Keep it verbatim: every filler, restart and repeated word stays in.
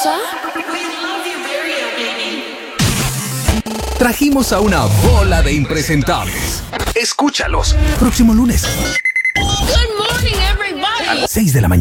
cosa? Trajimos a una bola de impresentables. Escúchalos. Próximo lunes. Good morning, everybody. A las seis de la mañana.